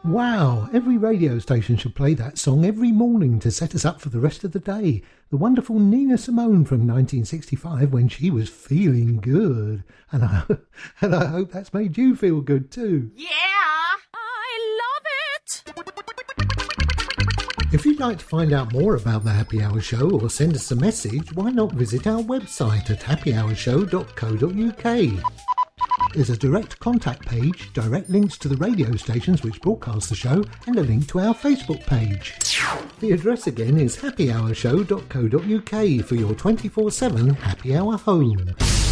Wow, every radio station should play that song every morning to set us up for the rest of the day. The wonderful Nina Simone from 1965 when she was feeling good. And I hope that's made you feel good too. Yeah, I love it! If you'd like to find out more about the Happy Hour Show or send us a message, why not visit our website at happyhourshow.co.uk. There's a direct contact page, direct links to the radio stations which broadcast the show, and a link to our Facebook page. The address again is happyhourshow.co.uk for your 24/7 happy hour home.